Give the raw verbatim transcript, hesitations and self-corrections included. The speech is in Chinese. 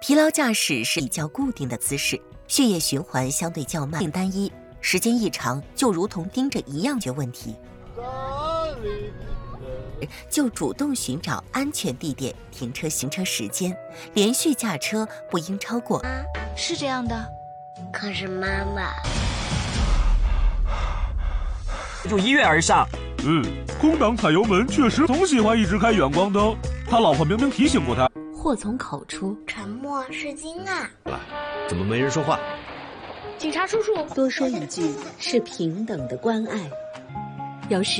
疲劳驾驶是比较固定的姿势，血液循环相对较慢，并单一，时间一长，就如同盯着一样解决问题。就主动寻找安全地点停车，行车时间，连续驾车不应超过。 啊，是这样的。 可是妈妈， 就一跃而上。 嗯，空挡踩油门确实总喜欢一直开远光灯，他老婆明明提醒过他。 祸从口出， 沉默是金啊！ 怎么没人说话？ 警察叔叔， 多说一句是平等的关爱。要是